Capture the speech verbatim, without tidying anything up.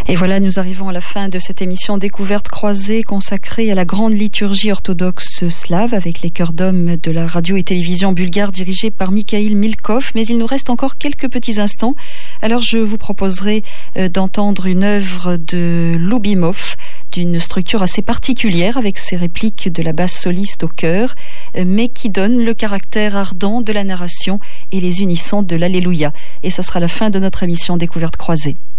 Et voilà, nous arrivons à la fin de cette émission Découverte croisée consacrée à la grande liturgie orthodoxe slave avec les chœurs d'hommes de la radio et télévision bulgare dirigés par Mikhail Milkov. Mais il nous reste encore quelques petits instants. Alors je vous proposerai d'entendre une œuvre de Loubimov, d'une structure assez particulière avec ses répliques de la basse soliste au chœur, mais qui donne le caractère ardent de la narration et les unissons de l'Alléluia. Et ce sera la fin de notre émission Découverte croisée.